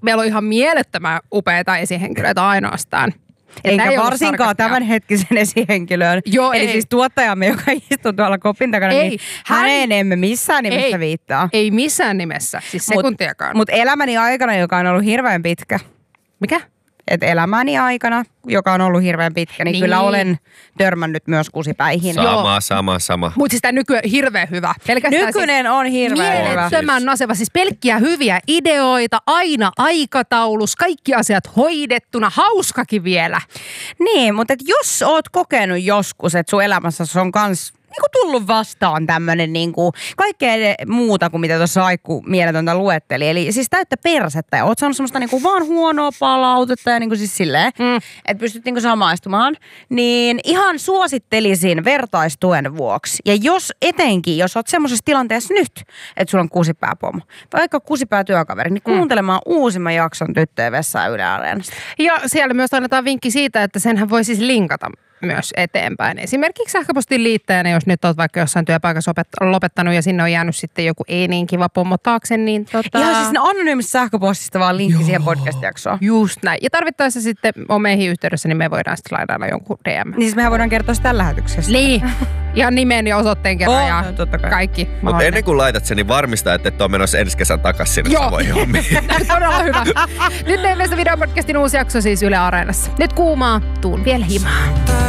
meillä on ihan mielettömän upeita esihenkilöitä ainoastaan. Eikä varsinkaan tämänhetkisen esihenkilön. Joo, eli siis tuottajamme, joka istuu tuolla kopin takana, niin häneen emme missään nimessä viittaa. Ei missään nimessä, siis sekuntiakaan. Mutta elämäni aikana, joka on ollut hirveän pitkä. Mikä? Et elämäni aikana, joka on ollut hirveän pitkä, niin kyllä olen törmännyt myös kusipäihin. Sama. Mutta siis tämä nykyään hirveän hyvä. Nykyinen siis on hirveän hyvä. Mielettömän naseva. Siis pelkkiä hyviä ideoita, aina aikataulus, kaikki asiat hoidettuna, hauskakin vielä. Niin, mutta jos oot kokenut joskus, että sun elämässä on kans niinku tullut vastaan tämmönen niinku kaikkea muuta kuin mitä tuossa Aikku mieletöntä luetteli. Eli siis täyttä persettä ja oot saanut semmoista niinku vaan huonoa palautetta ja niinku siis silleen, että pystyt niinku samaistumaan. Niin ihan suosittelisin vertaistuen vuoksi. Ja jos oot semmoisessa tilanteessa nyt, että sulla on kusipääpomo, vaikka kusipäätyökaveri, niin kuuntelemaan uusimman jakson Tyttöjen vessaa Yle Areenasta. Ja siellä myös annetaan vinkki siitä, että senhän voi siis linkata myös eteenpäin. Esimerkiksi sähköpostin liittäjänä, jos nyt olet vaikka jossain työpaikassa lopettanut ja sinne on jäänyt sitten joku ei niin kiva pommo taakse, niin Ihan siis ne anonyymistä sähköpostista vaan linkki siihen podcast-jaksoon. Just näin. Ja tarvittaessa sitten on meihin yhteydessä, niin me voidaan sitten laidalla jonkun DM. Niin siis mehän voidaan kertoa sitä tällä lähetyksessä. Niin. Ja nimen ja osoitteen kerran ja kaikki. Mutta ennen kuin laitat sen, niin varmistaa, että et ole menossa ensi kesän takaisin sinne samoihin hommiin. Todella hyvä. Nyt Tyttöjen vessa videopodcastin uusi jakso siis Yle Areenassa. Nyt kuumaa, tuun vielä himaan.